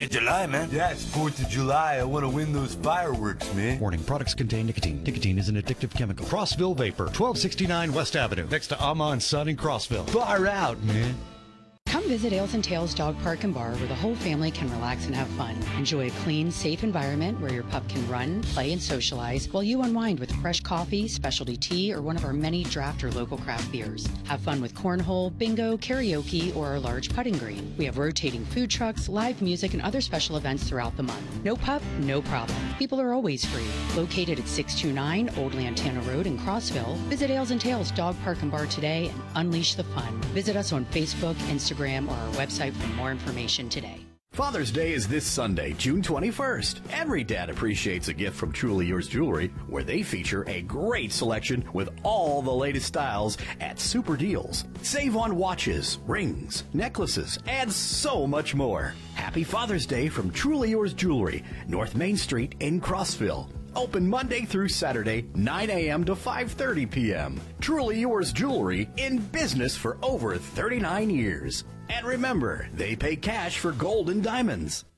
of July, man. Yeah, it's 4th of July. I want to win those fireworks, man. Warning, products contain nicotine. Nicotine is an addictive chemical. Crossville Vapor, 1269 West Avenue, next to Amon Sun in Crossville. Far out, man. Come visit Ales and Tails Dog Park and Bar where the whole family can relax and have fun. Enjoy a clean, safe environment where your pup can run, play, and socialize while you unwind with fresh coffee, specialty tea, or one of our many draft or local craft beers. Have fun with cornhole, bingo, karaoke, or our large putting green. We have rotating food trucks, live music, and other special events throughout the month. No pup, no problem. People are always free. Located at 629 Old Lantana Road in Crossville, visit Ales and Tails Dog Park and Bar today and unleash the fun. Visit us on Facebook, Instagram, or our website for more information today. Father's Day is this Sunday, June 21st. Every dad appreciates a gift from Truly Yours Jewelry, where they feature a great selection with all the latest styles at super deals. Save on watches, rings, necklaces, and so much more. Happy Father's Day from Truly Yours Jewelry, North Main Street in Crossville. Open Monday through Saturday, 9 a.m. to 5:30 p.m. Truly Yours Jewelry, in business for over 39 years. And remember, they pay cash for gold and diamonds.